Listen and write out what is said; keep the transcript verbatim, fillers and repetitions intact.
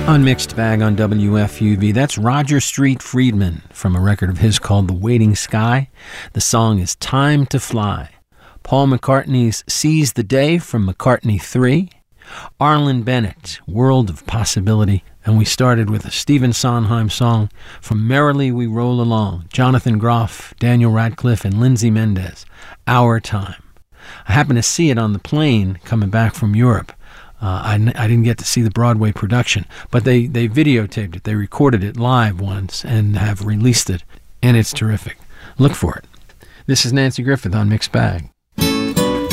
On Mixed Bag on W F U V, that's Roger Street Friedman from a record of his called The Waiting Sky. The song is Time to Fly. Paul McCartney's Seize the Day from McCartney three. Arlen Bennett, World of Possibility. And we started with a Stephen Sondheim song from Merrily We Roll Along. Jonathan Groff, Daniel Radcliffe, and Lindsay Mendez, Our Time. I happened to see it on the plane coming back from Europe. Uh, I, I didn't get to see the Broadway production, but they, they videotaped it. They recorded it live once and have released it, and it's terrific. Look for it. This is Nancy Griffith on Mixed Bag.